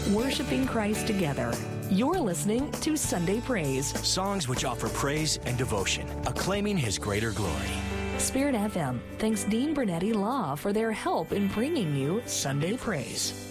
worshiping Christ together. You're listening to Sunday Praise. Songs which offer praise and devotion, acclaiming His greater glory. Spirit FM thanks Dean Bernetti Law for their help in bringing you Sunday Praise.